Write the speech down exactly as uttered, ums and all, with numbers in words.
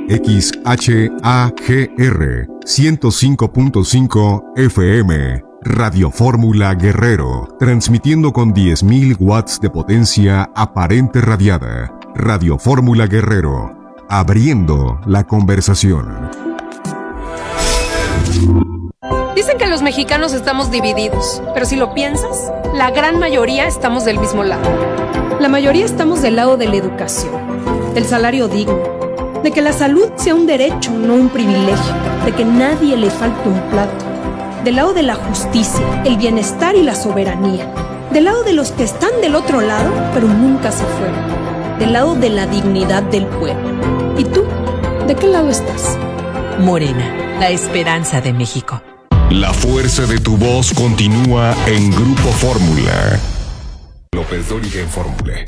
X H A G R ciento cinco punto cinco F M. Radio Fórmula Guerrero, transmitiendo con diez mil watts de potencia aparente radiada. Radio Fórmula Guerrero, abriendo la conversación. Dicen que los mexicanos estamos divididos, pero si lo piensas, la gran mayoría estamos del mismo lado. La mayoría estamos del lado de la educación, del salario digno, de que la salud sea un derecho, no un privilegio, de que nadie le falte un plato, del lado de la justicia, el bienestar y la soberanía, del lado de los que están del otro lado, pero nunca se fueron, del lado de la dignidad del pueblo. ¿Y tú? ¿De qué lado estás? Morena, la esperanza de México. La fuerza de tu voz continúa en Grupo Fórmula. López Dóriga en Fórmula.